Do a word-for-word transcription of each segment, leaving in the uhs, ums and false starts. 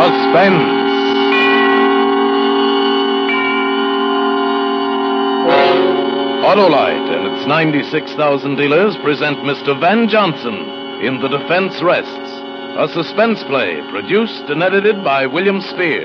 Suspense. Autolite and its ninety-six thousand dealers present Mister Van Johnson in The Defense Rests, a suspense play produced and edited by William Spear.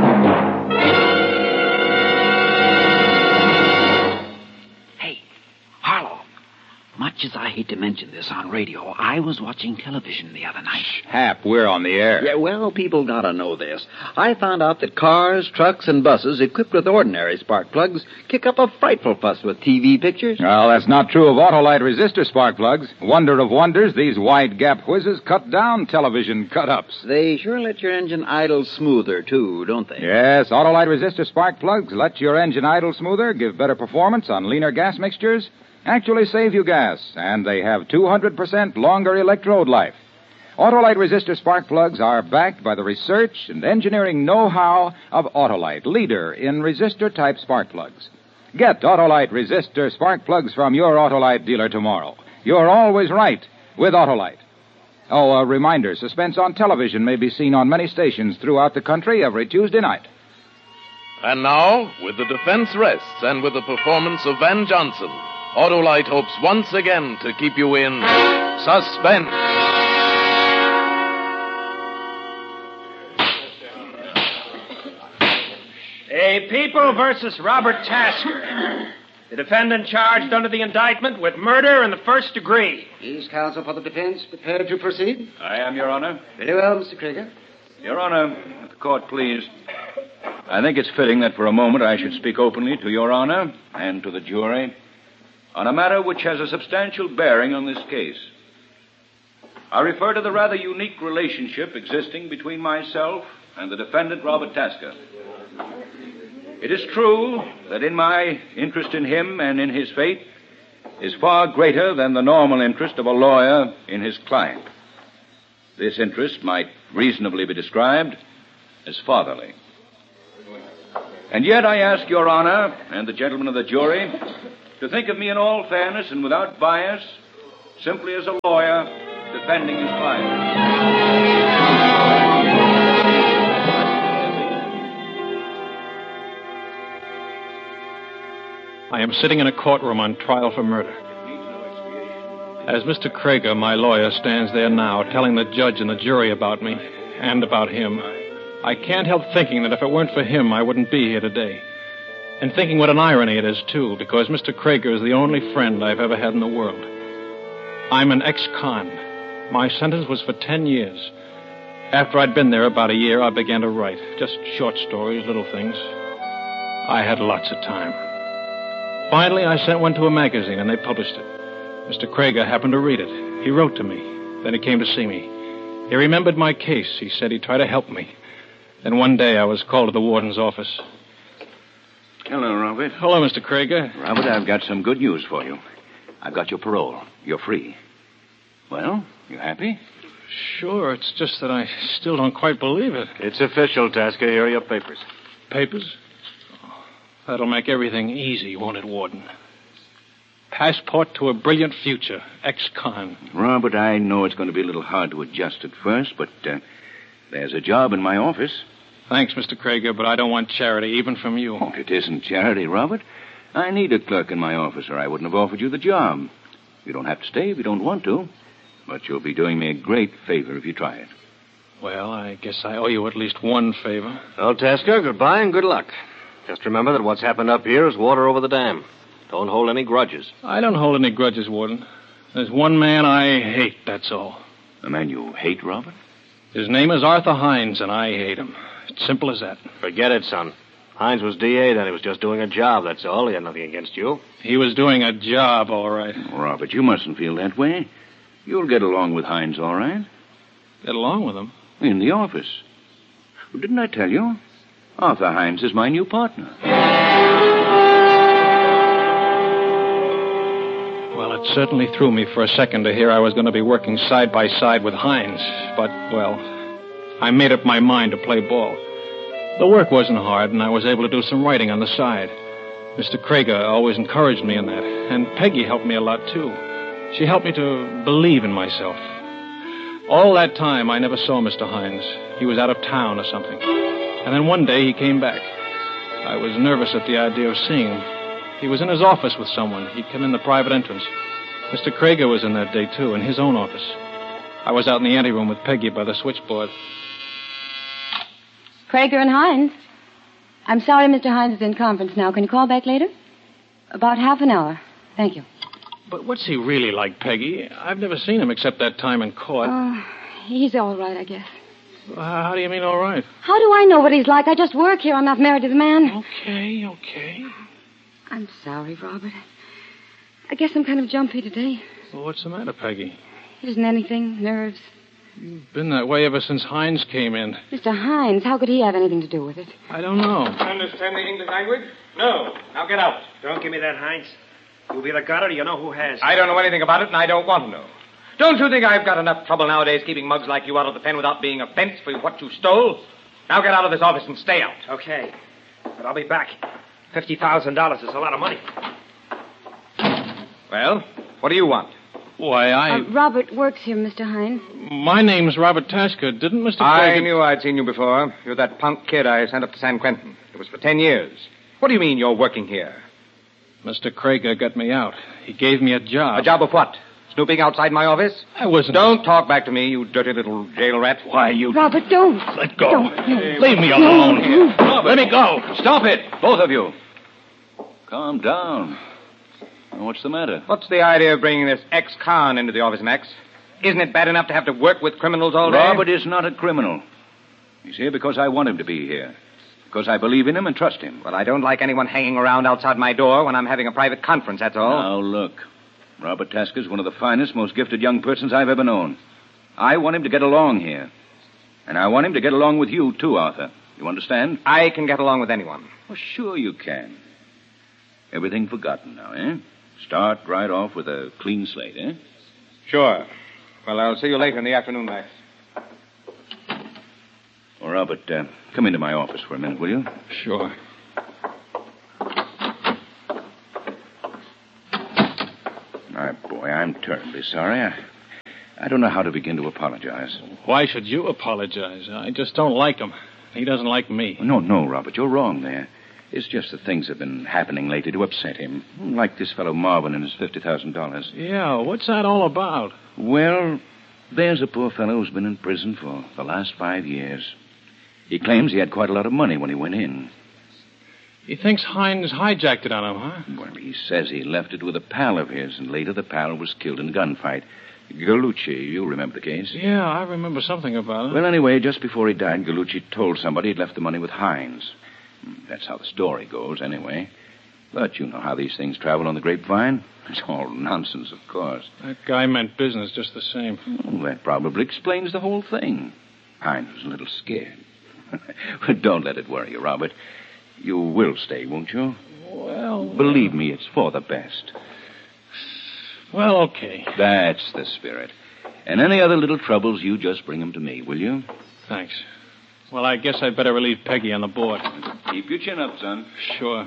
Hey, Harlow, much as I hate to mention this on radio, I was watching television the other night. Hap, we're on the air. Yeah, well, people gotta know this. I found out that cars, trucks, and buses equipped with ordinary spark plugs kick up a frightful fuss with T V pictures. Well, that's not true of Autolite resistor spark plugs. Wonder of wonders, these wide-gap whizzes cut down television cut-ups. They sure let your engine idle smoother, too, don't they? Yes, Autolite resistor spark plugs let your engine idle smoother, give better performance on leaner gas mixtures, actually save you gas, and they have two hundred percent longer electrode life. Autolite resistor spark plugs are backed by the research and engineering know-how of Autolite, leader in resistor-type spark plugs. Get Autolite resistor spark plugs from your Autolite dealer tomorrow. You're always right with Autolite. Oh, a reminder, Suspense on television may be seen on many stations throughout the country every Tuesday night. And now, with The Defense Rests and with the performance of Van Johnson, Autolite hopes once again to keep you in suspense. A People versus Robert Tasker. The defendant charged under the indictment with murder in the first degree. Is counsel for the defense prepared to proceed? I am, Your Honor. Very well, Mister Krieger. Your Honor, if the court please, I think it's fitting that for a moment I should speak openly to Your Honor and to the jury on a matter which has a substantial bearing on this case. I refer to the rather unique relationship existing between myself and the defendant, Robert Tasker. It is true that in my interest in him and in his fate is far greater than the normal interest of a lawyer in his client. This interest might reasonably be described as fatherly. And yet I ask Your Honor and the gentlemen of the jury to think of me in all fairness and without bias, simply as a lawyer defending his client. I am sitting in a courtroom on trial for murder. As Mister Krieger, my lawyer, stands there now telling the judge and the jury about me and about him, I can't help thinking that if it weren't for him, I wouldn't be here today. And thinking what an irony it is, too, because Mister Krieger is the only friend I've ever had in the world. I'm an ex-con. My sentence was for ten years. After I'd been there about a year, I began to write. Just short stories, little things. I had lots of time. Finally, I sent one to a magazine, and they published it. Mister Krieger happened to read it. He wrote to me. Then he came to see me. He remembered my case. He said he'd try to help me. Then one day, I was called to the warden's office. Hello, Robert. Hello, Mister Krieger. Robert, I've got some good news for you. I've got your parole. You're free. Well, you happy? Sure, it's just that I still don't quite believe it. It's official, Tasker. Here are your papers. Papers? That'll make everything easy, won't it, Warden? Passport to a brilliant future. Ex-con. Robert, I know it's going to be a little hard to adjust at first, but uh, there's a job in my office. Thanks, Mister Krieger, but I don't want charity, even from you. Oh, it isn't charity, Robert. I need a clerk in my office, or I wouldn't have offered you the job. You don't have to stay if you don't want to, but you'll be doing me a great favor if you try it. Well, I guess I owe you at least one favor. Well, Tasker, goodbye and good luck. Just remember that what's happened up here is water over the dam. Don't hold any grudges. I don't hold any grudges, Warden. There's one man I hate, that's all. The man you hate, Robert? His name is Arthur Hines, and I hate him. It's simple as that. Forget it, son. Hines was D A, then he was just doing a job, that's all. He had nothing against you. He was doing a job, all right. Robert, you mustn't feel that way. You'll get along with Hines, all right? Get along with him? In the office. Well, didn't I tell you? Arthur Hines is my new partner. Well, it certainly threw me for a second to hear I was going to be working side by side with Hines. But, well, I made up my mind to play ball. The work wasn't hard, and I was able to do some writing on the side. Mister Krieger always encouraged me in that, and Peggy helped me a lot, too. She helped me to believe in myself. All that time, I never saw Mister Hines. He was out of town or something. And then one day, he came back. I was nervous at the idea of seeing him. He was in his office with someone. He'd come in the private entrance. Mister Krieger was in that day, too, in his own office. I was out in the anteroom with Peggy by the switchboard. Krieger and Hines. I'm sorry Mister Hines is in conference now. Can you call back later? About half an hour. Thank you. But what's he really like, Peggy? I've never seen him except that time in court. Oh, he's all right, I guess. Uh, how do you mean all right? How do I know what he's like? I just work here. I'm not married to the man. Okay, okay. I'm sorry, Robert. I guess I'm kind of jumpy today. Well, what's the matter, Peggy? It isn't anything. Nerves. You've been that way ever since Hines came in. Mister Hines, how could he have anything to do with it? I don't know. Understand the English language? No. Now get out. Don't give me that, Hines. You've either got it or you know who has. I don't know anything about it, and I don't want to know. Don't you think I've got enough trouble nowadays keeping mugs like you out of the pen without being a fence for what you stole? Now get out of this office and stay out. Okay. But I'll be back. Fifty thousand dollars is a lot of money. Well, what do you want? Why, I... Uh, Robert works here, Mister Hines. My name's Robert Tasker. Didn't Mister I Krieger... knew I'd seen you before. You're that punk kid I sent up to San Quentin. It was for ten years. What do you mean you're working here? Mister Krieger got me out. He gave me a job. A job of what? Snooping outside my office? I wasn't... Don't talk back to me, you dirty little jail rat. Why, you... Robert, don't. Let go. Don't. No. Leave me alone No. here. Robert. Let me go. Stop it, both of you. Calm down. What's the matter? What's the idea of bringing this ex-con into the office, Max? Isn't it bad enough to have to work with criminals all day? Robert is not a criminal. He's here because I want him to be here. Because I believe in him and trust him. Well, I don't like anyone hanging around outside my door when I'm having a private conference, that's all. Now, look. Robert Tasker's one of the finest, most gifted young persons I've ever known. I want him to get along here. And I want him to get along with you, too, Arthur. You understand? I can get along with anyone. Well, sure you can. Everything forgotten now, eh? Start right off with a clean slate, eh? Sure. Well, I'll see you later in the afternoon, Max. Well, Robert, uh, come into my office for a minute, will you? Sure. My boy, I'm terribly sorry. I, I don't know how to begin to apologize. Why should you apologize? I just don't like him. He doesn't like me. No, no, Robert, you're wrong there. It's just that things have been happening lately to upset him. Like this fellow Marvin and his fifty thousand dollars. Yeah, what's that all about? Well, there's a poor fellow who's been in prison for the last five years. He claims he had quite a lot of money when he went in. He thinks Hines hijacked it on him, huh? Well, he says he left it with a pal of his, and later the pal was killed in a gunfight. Gallucci, you remember the case? Yeah, I remember something about it. Well, anyway, just before he died, Gallucci told somebody he'd left the money with Hines. That's how the story goes, anyway. But you know how these things travel on the grapevine. It's all nonsense, of course. That guy meant business just the same. Well, that probably explains the whole thing. Hines was a little scared. But don't let it worry you, Robert. You will stay, won't you? Well... Believe me, it's for the best. Well, okay. That's the spirit. And any other little troubles, you just bring them to me, will you? Thanks. Well, I guess I'd better relieve Peggy on the board. Keep your chin up, son. Sure.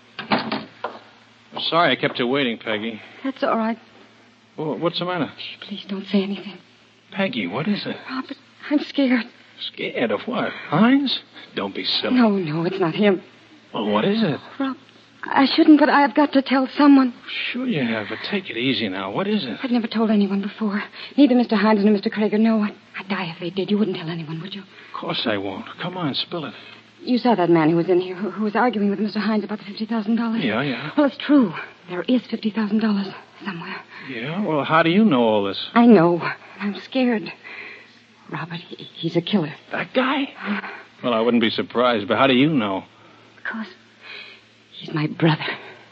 I'm sorry I kept you waiting, Peggy. That's all right. Well, what's the matter? Shh, please don't say anything. Peggy, what is it? Robert, I'm scared. Scared of what? Hines? Don't be silly. No, no, it's not him. Well, what is it? Rob, I shouldn't, but I've got to tell someone. Sure you have, but take it easy now. What is it? I've never told anyone before. Neither Mister Hines nor Mister Krieger know. I'd, I'd die if they did. You wouldn't tell anyone, would you? Of course I won't. Come on, spill it. You saw that man who was in here, who, who was arguing with Mister Hines about the fifty thousand dollars? Yeah, yeah. Well, it's true. There is fifty thousand dollars somewhere. Yeah? Well, how do you know all this? I know. I'm scared. Robert, he, he's a killer. That guy? Well, I wouldn't be surprised, but how do you know? Because he's my brother.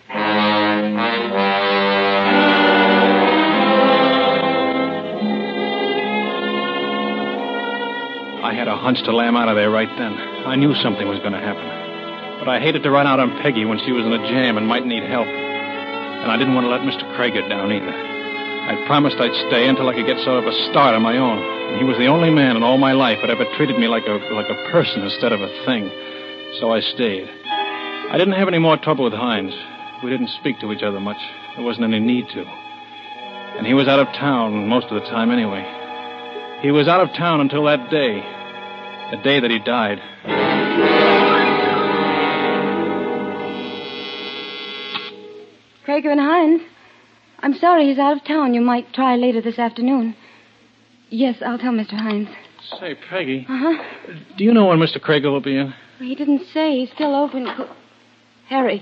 I had a hunch to lam out of there right then. I knew something was going to happen. But I hated to run out on Peggy when she was in a jam and might need help. And I didn't want to let Mister Krieger down either. I promised I'd stay until I could get sort of a start on my own. And he was the only man in all my life that ever treated me like a like a person instead of a thing. So I stayed. I didn't have any more trouble with Hines. We didn't speak to each other much. There wasn't any need to. And he was out of town most of the time anyway. He was out of town until that day. The day that he died. Krager and Hines. I'm sorry he's out of town. You might try later this afternoon. Yes, I'll tell Mister Hines. Say, Peggy. Uh-huh. Do you know when Mister Krager will be in? He didn't say. He's still open. Harry.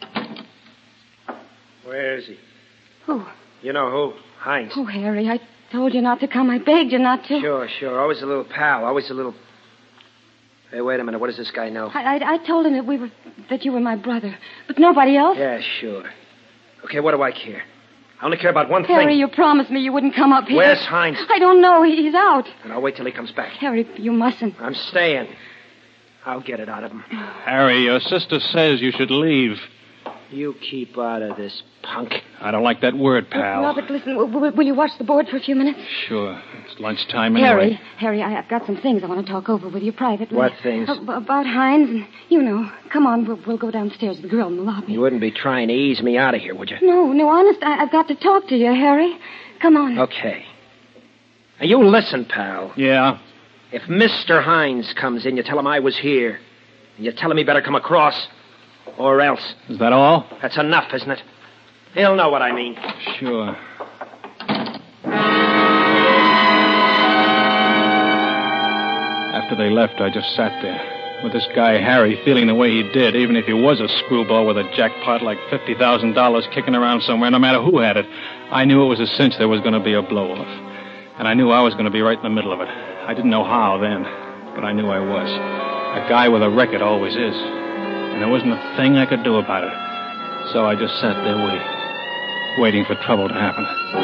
Where is he? Who? You know who? Hines. Oh, Harry, I told you not to come. I begged you not to. Sure, sure. Always a little pal. Always a little... Hey, wait a minute. What does this guy know? I, I, I told him that we were... that you were my brother. But nobody else? Yeah, sure. Okay, what do I care? I only care about one Harry, thing. Harry, you promised me you wouldn't come up here. Where's Hines? I don't know. He, he's out. And I'll wait till he comes back. Harry, you mustn't. I'm staying. I'll get it out of him. Harry, your sister says you should leave. You keep out of this, punk. I don't like that word, pal. Robert, listen, will, will, will you watch the board for a few minutes? Sure. It's lunchtime anyway. Harry, Harry, I, I've got some things I want to talk over with you privately. What things? Uh, about Hines and, you know. Come on, we'll, we'll go downstairs to the grill in the lobby. You wouldn't be trying to ease me out of here, would you? No, no, honest, I, I've got to talk to you, Harry. Come on. Okay. Now, you listen, pal. Yeah? If Mister Hines comes in, you tell him I was here. And you tell him he better come across. Or else. Is that all? That's enough, isn't it? He'll know what I mean. Sure. After they left, I just sat there, with this guy Harry feeling the way he did, even if he was a screwball with a jackpot like fifty thousand dollars kicking around somewhere, no matter who had it. I knew it was a cinch there was going to be a blow-off. And I knew I was going to be right in the middle of it. I didn't know how then, but I knew I was. A guy with a record always is. And there wasn't a thing I could do about it. So I just sat there waiting, waiting for trouble to happen.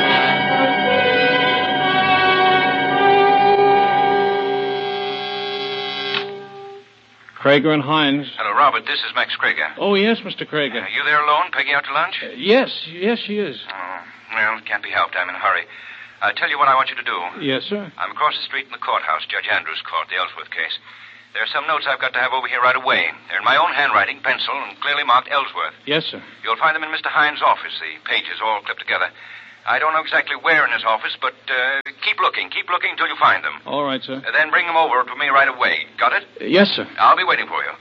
Krager and Hines. Hello, Robert. This is Max Krager. Oh, yes, Mister Krager. Are you there alone, Peggy out to lunch? Uh, yes, yes, she is. Oh, well, it can't be helped. I'm in a hurry. I'll tell you what I want you to do. Yes, sir. I'm across the street in the courthouse, Judge Andrews' court, the Ellsworth case. There are some notes I've got to have over here right away. They're in my own handwriting, pencil, and clearly marked Ellsworth. Yes, sir. You'll find them in Mister Hines' office, the pages all clipped together. I don't know exactly where in his office, but uh, keep looking. Keep looking until you find them. All right, sir. Uh, then bring them over to me right away. Got it? Uh, yes, sir. I'll be waiting for you.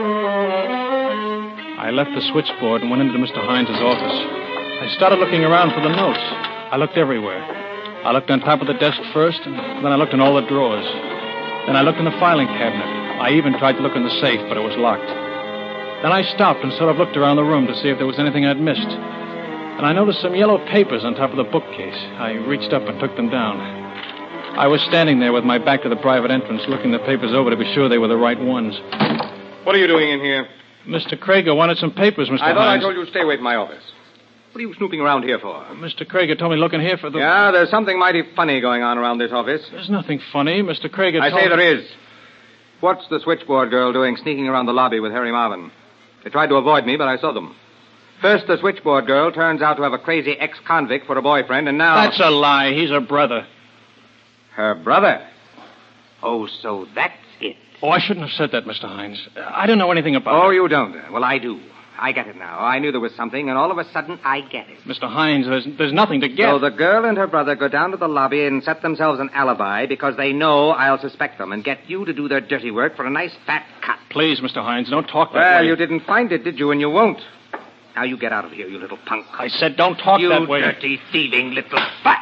I left the switchboard and went into Mister Hines' office. I started looking around for the notes. I looked everywhere. I looked on top of the desk first, and then I looked in all the drawers. Then I looked in the filing cabinet. I even tried to look in the safe, but it was locked. Then I stopped and sort of looked around the room to see if there was anything I'd missed. And I noticed some yellow papers on top of the bookcase. I reached up and took them down. I was standing there with my back to the private entrance, looking the papers over to be sure they were the right ones. What are you doing in here? Mister Krager wanted some papers, Mister I thought Hines. I told you to stay away from my office. What are you snooping around here for? Mister Krager told me to look in here for the... Yeah, there's something mighty funny going on around this office. There's nothing funny. Mister Krager I told say me... there is. What's the switchboard girl doing sneaking around the lobby with Harry Marvin? They tried to avoid me, but I saw them. First, the switchboard girl turns out to have a crazy ex-convict for a boyfriend, and now... That's a lie. He's her brother. Her brother? Oh, so that's it. Oh, I shouldn't have said that, Mister Hines. I don't know anything about it. Oh, you don't? Well, I do. I get it now. I knew there was something, and all of a sudden, I get it. Mister Hines, there's, there's nothing to get. So the girl and her brother go down to the lobby and set themselves an alibi because they know I'll suspect them and get you to do their dirty work for a nice fat cut. Please, Mister Hines, don't talk that Well, way. you didn't find it, did you? And you won't. Now you get out of here, you little punk. I said don't talk you that way. You dirty, thieving little fat...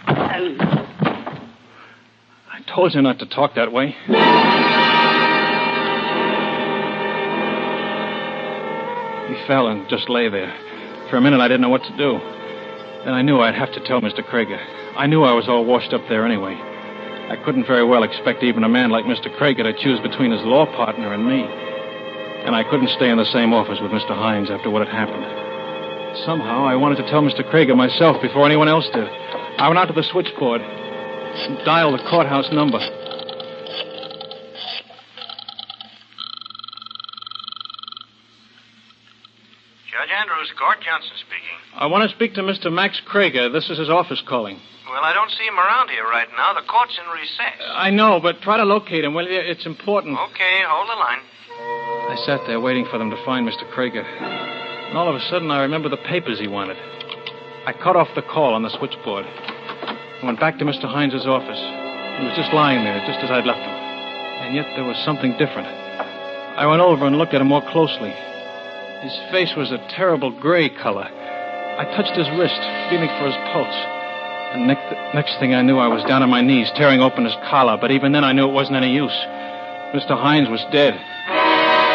I told you not to talk that way. He fell and just lay there. For a minute, I didn't know what to do. Then I knew I'd have to tell Mister Krager. I knew I was all washed up there anyway. I couldn't very well expect even a man like Mister Krager to choose between his law partner and me. And I couldn't stay in the same office with Mister Hines after what had happened. Somehow, I wanted to tell Mister Krager myself before anyone else did. I went out to the switchboard and dialed the courthouse number. Judge Andrews, Court Johnson speaking. I want to speak to Mister Max Krager. This is his office calling. Well, I don't see him around here right now. The court's in recess. I know, but try to locate him, will you? It's important. Okay, hold the line. I sat there waiting for them to find Mister Krager. And all of a sudden, I remember the papers he wanted. I cut off the call on the switchboard and went back to Mister Hines' office. He was just lying there, just as I'd left him. And yet there was something different. I went over and looked at him more closely. His face was a terrible gray color. I touched his wrist, feeling for his pulse. And next, next thing I knew, I was down on my knees, tearing open his collar. But even then, I knew it wasn't any use. Mister Hines was dead.